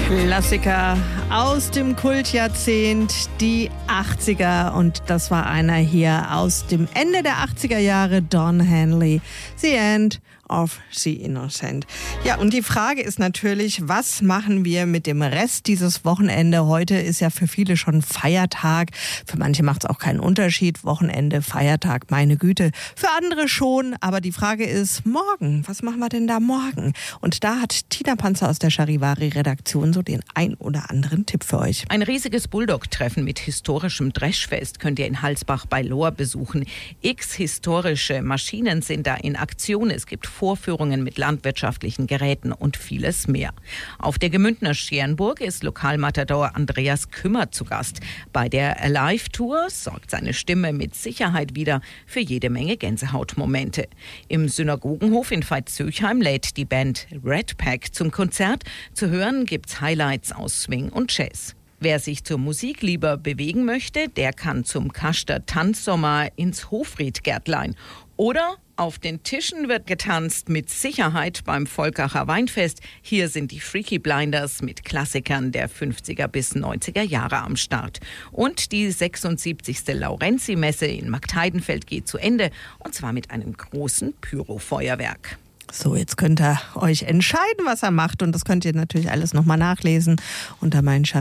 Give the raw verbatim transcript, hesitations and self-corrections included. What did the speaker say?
Klassiker aus dem Kultjahrzehnt, die achtziger. Und das war einer hier aus dem Ende der achtziger Jahre, Don Henley, The End of the Innocent. Ja, und die Frage ist natürlich, was machen wir mit dem Rest dieses Wochenende? Heute ist ja für viele schon Feiertag. Für manche macht es auch keinen Unterschied. Wochenende, Feiertag, meine Güte. Für andere schon. Aber die Frage ist, morgen, was machen wir denn da morgen? Und da hat Tina Panzer aus der Charivari-Redaktion so den ein oder anderen Tipp für euch. Ein riesiges Bulldog-Treffen mit historischem Dreschfest könnt ihr in Halsbach bei Lohr besuchen. X historische Maschinen sind da in Aktion. Es gibt Vorführungen mit landwirtschaftlichen Geräten und vieles mehr. Auf der Gemündner Scherenburg ist Lokalmatador Andreas Kümmer zu Gast. Bei der Alive-Tour sorgt seine Stimme mit Sicherheit wieder für jede Menge Gänsehautmomente. Im Synagogenhof in Veitshöchheim lädt die Band Red Pack zum Konzert. Zu hören gibt's Highlights aus Swing und Jazz. Wer sich zur Musik lieber bewegen möchte, der kann zum Kaschter Tanzsommer ins Hofriedgärtlein. Oder auf den Tischen wird getanzt, mit Sicherheit beim Volkacher Weinfest. Hier sind die Freaky Blinders mit Klassikern der fünfziger bis neunziger Jahre am Start. Und die sechsundsiebzigste Laurenzi-Messe in Marktheidenfeld geht zu Ende, und zwar mit einem großen Pyrofeuerwerk. So, jetzt könnt ihr euch entscheiden, was er macht. Und das könnt ihr natürlich alles nochmal nachlesen unter meinen